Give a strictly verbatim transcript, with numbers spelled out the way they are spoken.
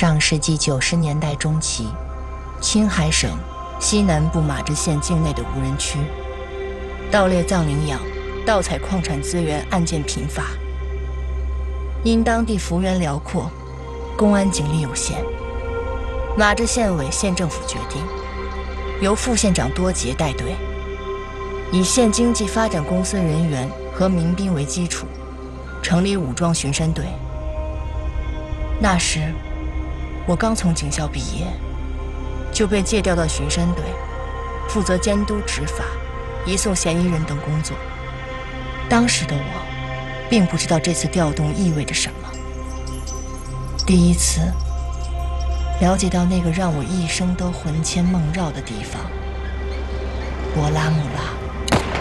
上世纪九十年代中期，青海省西南部马芝县境内的无人区，盗猎藏羚羊、盗采矿产资源案件频发。因当地幅员辽阔，公安警力有限，马芝县委县政府决定由副县长多杰带队，以县经济发展公司人员和民兵为基础，成立武装巡山队。那时我刚从警校毕业，就被借调到巡山队，负责监督执法、移送嫌疑人等工作。当时的我并不知道这次调动意味着什么，第一次了解到那个让我一生都魂牵梦绕的地方——博拉木拉。